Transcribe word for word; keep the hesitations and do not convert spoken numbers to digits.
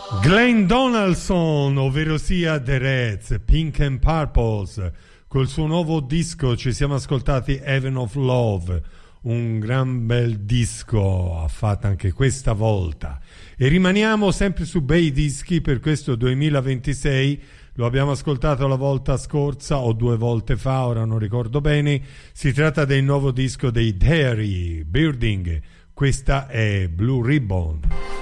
Glenn Donaldson, ovvero sia The Reds, Pink and Purples, col suo nuovo disco ci siamo ascoltati Heaven of Love, un gran bel disco ha fatto anche questa volta. E rimaniamo sempre su bei dischi per questo duemilaventisei, lo abbiamo ascoltato la volta scorsa o due volte fa, ora non ricordo bene, si tratta del nuovo disco dei Dairy Birding, questa è Blue Ribbon.